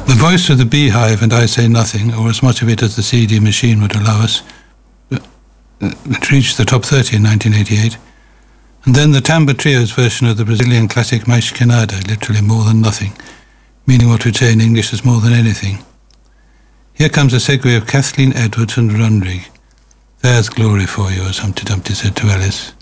The Voice of the Beehive and I Say Nothing, or as much of it as the CD machine would allow us, it reached the top 30 in 1988. And then the Tamba Trio's version of the Brazilian classic Mais Que Nada, literally more than nothing, meaning what we'd say in English is more than anything. Here comes a segue of Kathleen Edwards and Runrig. There's glory for you, as Humpty Dumpty said to Alice.